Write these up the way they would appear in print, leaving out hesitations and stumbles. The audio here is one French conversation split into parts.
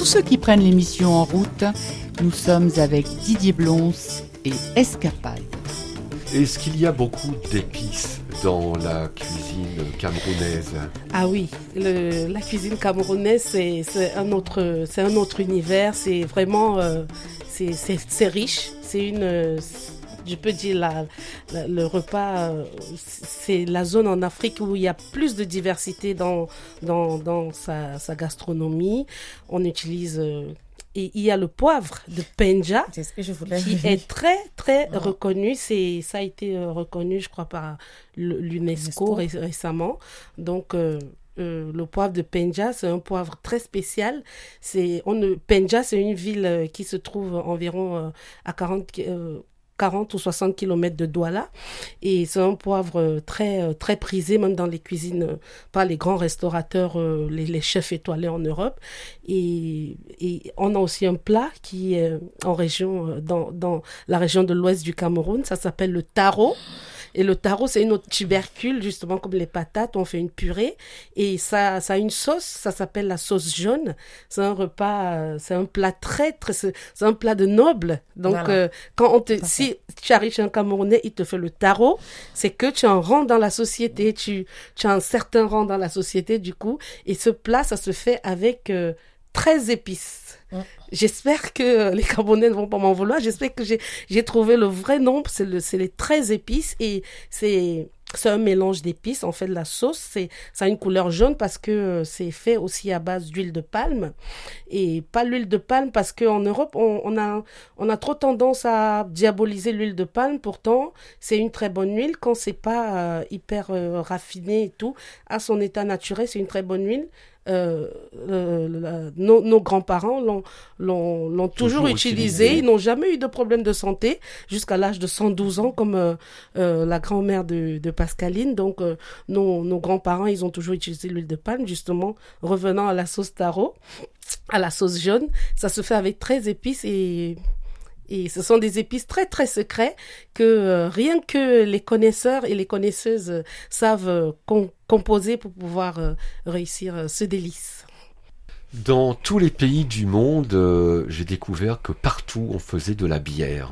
ceux qui prennent l'émission en route, nous sommes avec Didier Blons et Escapade. Est-ce qu'il y a beaucoup d'épices dans la cuisine camerounaise? Ah oui, la cuisine camerounaise, c'est un autre univers. C'est vraiment, c'est riche. Je peux dire le repas, c'est la zone en Afrique où il y a plus de diversité dans sa gastronomie. On utilise et il y a le poivre de Penja, c'est ce que je voulais qui est très très reconnu. Ça a été reconnu, je crois, par l'UNESCO récemment. Donc le poivre de Penja, c'est un poivre très spécial. Penja, c'est une ville qui se trouve environ à 40 ou 60 km de Douala, et c'est un poivre très très prisé même dans les cuisines par les grands restaurateurs, les chefs étoilés en Europe. Et on a aussi un plat qui est en région, dans la région de l'ouest du Cameroun, ça s'appelle le taro. Et le taro, c'est une autre tubercule, justement comme les patates. On fait une purée et ça a une sauce, ça s'appelle la sauce jaune. C'est un repas, c'est un plat c'est un plat de noble. Donc, voilà. Si tu arrives chez un Camerounais, il te fait le taro, c'est que tu as un rang dans la société, tu as un certain rang dans la société, du coup. Et ce plat, ça se fait avec 13 épices. J'espère que les Camerounais ne vont pas m'en vouloir. J'espère que j'ai trouvé le vrai nombre. C'est les 13 épices et c'est un mélange d'épices. En fait, la sauce, ça a une couleur jaune parce que c'est fait aussi à base d'huile de palme. Et pas l'huile de palme parce qu'en Europe, on a trop tendance à diaboliser l'huile de palme. Pourtant, c'est une très bonne huile. Quand c'est pas hyper raffiné et tout, à son état naturel, c'est une très bonne huile. Nos grands-parents l'ont toujours utilisé. Ils n'ont jamais eu de problème de santé jusqu'à l'âge de 112 ans, comme la grand-mère de Pascaline. Donc, nos grands-parents, ils ont toujours utilisé l'huile de palme. Justement, revenant à la sauce taro, à la sauce jaune, ça se fait avec 13 épices et ce sont des épices très, très secrets que rien que les connaisseurs et les connaisseuses savent composer pour pouvoir réussir ce délice. Dans tous les pays du monde, j'ai découvert que partout on faisait de la bière.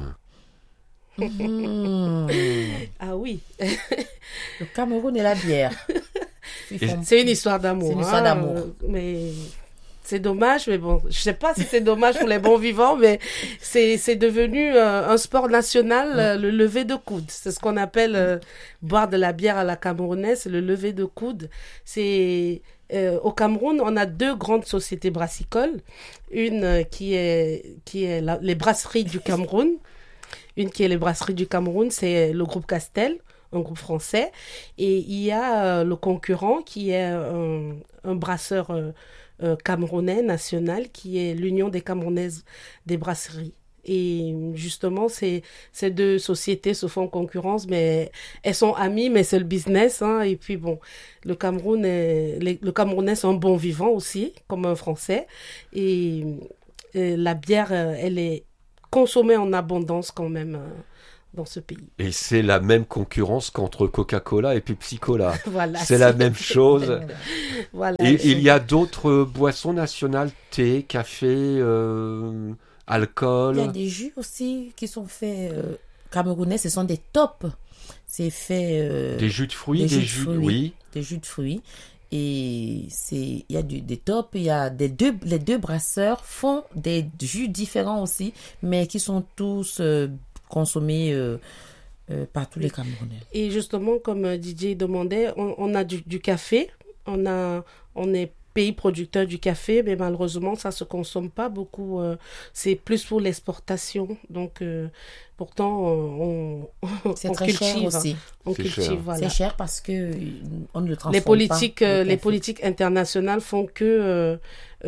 Ah oui. Le Cameroun et la bière. C'est une histoire d'amour. C'est une histoire d'amour. Mais c'est dommage, mais bon, je sais pas si c'est dommage pour les bons vivants, mais c'est devenu un sport national, le lever de coude. C'est ce qu'on appelle boire de la bière à la camerounaise, c'est le lever de coude. Au Cameroun, on a deux grandes sociétés brassicoles. Une qui est les brasseries du Cameroun. Une qui est les brasseries du Cameroun, c'est le groupe Castel, un groupe français. Et il y a le concurrent qui est un brasseur camerounais national, qui est l'Union des Camerounaises des brasseries. Et justement, ces deux sociétés se font concurrence, mais elles sont amies, mais c'est le business. Et puis bon, le Camerounais, c'est un bon vivant aussi, comme un Français. Et la bière, elle est consommée en abondance quand même dans ce pays. Et c'est la même concurrence qu'entre Coca-Cola et Pepsi-Cola. Voilà, c'est la même chose. Voilà. Et il y a d'autres boissons nationales, thé, café, alcool. Il y a des jus aussi qui sont faits camerounais, ce sont des tops. C'est fait... des jus de fruits, oui. Des jus de fruits. Et il y a des tops, il y a les deux brasseurs font des jus différents aussi, mais qui sont tous consommés par tous les Camerounais. Et justement, comme Didier demandait, on a du café, on est pays producteur du café, mais malheureusement, ça se consomme pas beaucoup. C'est plus pour l'exportation. Donc, pourtant, on très cultive. Cher aussi. On cultive, cher. voilà. C'est cher parce que on ne le transforme les politiques internationales font que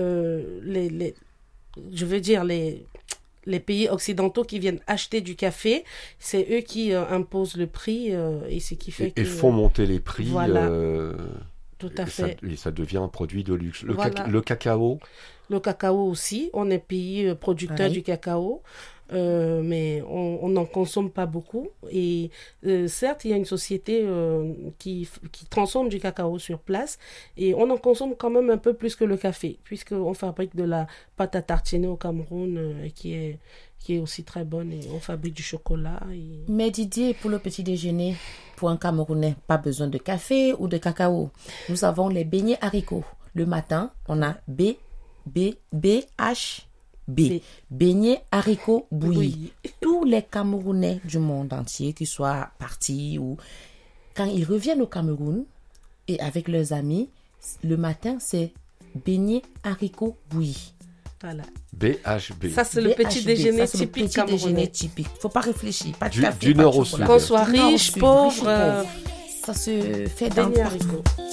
je veux dire les pays occidentaux qui viennent acheter du café, c'est eux qui imposent le prix et ce qui fait et font monter les prix. Voilà. Tout à fait. Et ça devient un produit de luxe. Le Voilà. cacao. Le cacao aussi. On est pays producteur du cacao. mais on n'en consomme pas beaucoup. Et certes, il y a une société qui transforme du cacao sur place et on en consomme quand même un peu plus que le café, puisqu'on fabrique de la pâte à tartiner au Cameroun qui est aussi très bonne, et on fabrique du chocolat. Mais Didier, pour le petit déjeuner, pour un Camerounais, pas besoin de café ou de cacao. Nous avons les beignets haricots. Le matin, on a BHB. Beignets haricots bouillis. Tous les Camerounais du monde entier, qu'ils soient partis ou quand ils reviennent au Cameroun et avec leurs amis, le matin, c'est beignets haricots bouillis. Voilà. BHB. Ça, c'est le petit déjeuner typique camerounais. Déjeuner typique. Faut pas réfléchir. Pas de café, du pas nord de au chocolat. sud. Qu'on soit riche, pauvre. Ça se fait dans Beignets partout. haricots.